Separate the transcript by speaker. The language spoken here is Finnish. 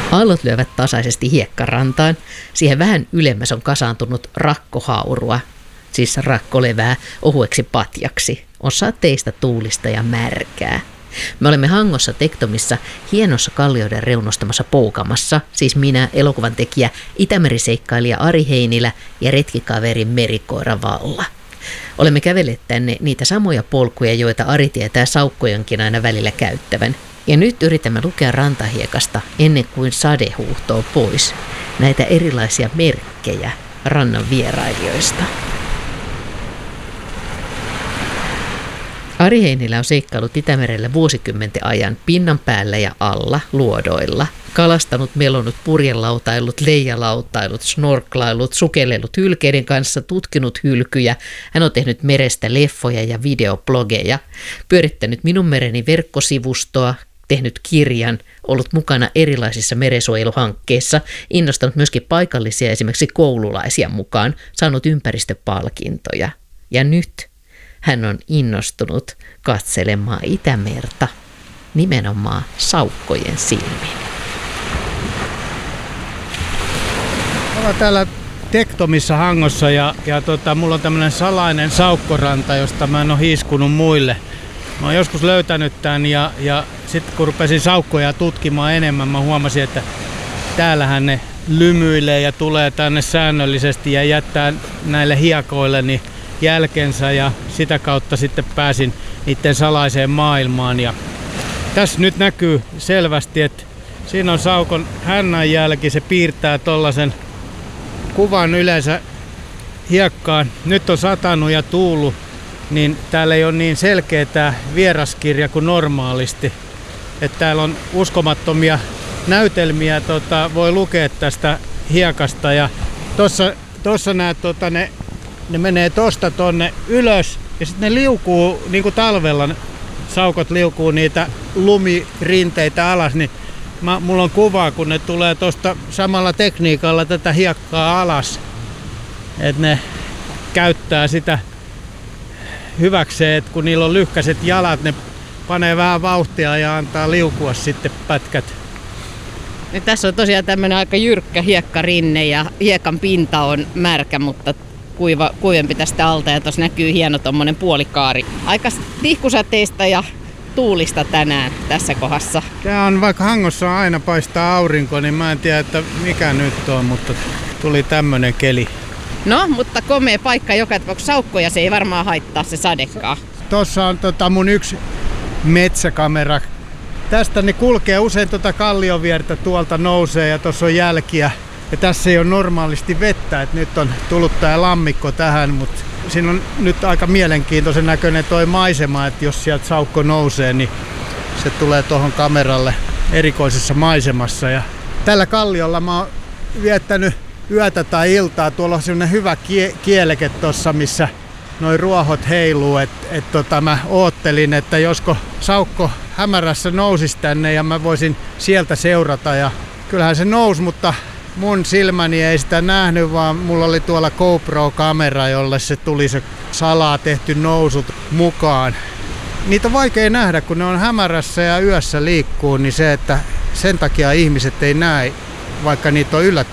Speaker 1: Aallot lyövät tasaisesti hiekkarantaan. Siihen vähän ylemmäs on kasaantunut rakkohaurua, siis rakkolevää ohueksi patjaksi. On sateista, tuulista ja märkää. Me olemme Hangossa Tektomissa hienossa kallioiden reunustamassa Poukamassa, siis minä, elokuvan tekijä, Itämeriseikkailija Ari Heinilä ja retkikaveri merikoira Valla. Olemme kävelleet tänne niitä samoja polkuja, joita Ari tietää saukkojenkin aina välillä käyttävän. Ja nyt yritämme lukea rantahiekasta ennen kuin sade huuhtoo pois näitä erilaisia merkkejä rannan vierailijoista. Ari Heinilä on seikkailut Itämerellä vuosikymmenten ajan pinnan päällä ja alla luodoilla. Kalastanut, melonut, purjelautailut, leijalautailut, snorklailut, sukelellut hylkeiden kanssa, tutkinut hylkyjä. Hän on tehnyt merestä leffoja ja videoblogeja, pyörittänyt Minun mereni verkkosivustoa, tehnyt kirjan, ollut mukana erilaisissa merensuojeluhankkeissa, innostanut myöskin paikallisia esimerkiksi koululaisia mukaan, saanut ympäristöpalkintoja. Ja nyt hän on innostunut katselemaan Itämerta nimenomaan saukkojen silmin.
Speaker 2: Ollaan täällä Tektomissa Hangossa ja mulla on tämmönen salainen saukkoranta, josta mä en ole hiiskunut muille. Mä oon joskus löytänyt tän ja sitten kun rupesin saukkoja tutkimaan enemmän, mä huomasin, että täällähän ne lymyilee ja tulee tänne säännöllisesti ja jättää näille hiekoille niin jälkensä ja sitä kautta sitten pääsin niiden salaiseen maailmaan. Ja tässä nyt näkyy selvästi, että siinä on saukon hännän jälki, se piirtää tollasen kuvan yleensä hiekkaan. Nyt on satanut ja tuullut, niin täällä ei ole niin selkeä tää vieraskirja kuin normaalisti. Että täällä on uskomattomia näytelmiä, voi lukea tästä hiekasta ja tossa näet ne menee tosta tonne ylös ja sitten ne liukuu, niin kuin talvella saukot liukuu niitä lumirinteitä alas, niin mulla on kuva, kun ne tulee tosta samalla tekniikalla tätä hiekkaa alas. Että ne käyttää sitä hyväkseen, että kun niillä on lyhkäiset jalat, ne panee vähän vauhtia ja antaa liukua sitten pätkät.
Speaker 3: Ja tässä on tosiaan tämmöinen aika jyrkkä hiekkarinne ja hiekan pinta on märkä, mutta kuivempi tästä alta ja tuossa näkyy hieno tommonen puolikaari. Aika tihkusateista ja tuulista tänään tässä kohdassa.
Speaker 2: Tää on, vaikka Hangossa aina paistaa aurinko, niin mä en tiedä, että mikä nyt on, mutta tuli tämmönen keli.
Speaker 3: No, mutta komea paikka joka tapauksessa, saukkoja se ei varmaan haittaa se sadekaan.
Speaker 2: Tossa on mun yksi metsäkamera. Tästä ne kulkee usein kallioviertä, tuolta nousee ja tossa on jälkiä. Ja tässä ei ole normaalisti vettä, että nyt on tullut tää lammikko tähän, mutta siinä on nyt aika mielenkiintoisen näköinen toi maisema, että jos sieltä saukko nousee, niin se tulee tuohon kameralle erikoisessa maisemassa. Ja tällä kalliolla mä oon viettänyt yötä tai iltaa. Tuolla on semmonen hyvä kieleke tossa, missä noi ruohot heiluu. Mä oottelin, että josko saukko hämärässä nousisi tänne ja mä voisin sieltä seurata. Ja kyllähän se nousi, mutta mun silmäni ei sitä nähnyt, vaan mulla oli tuolla GoPro-kamera, jolle se tuli se salaa tehty nousut mukaan. Niitä on vaikea nähdä, kun ne on hämärässä ja yössä liikkuu, niin se, että sen takia ihmiset ei näe, vaikka niitä on yllättävän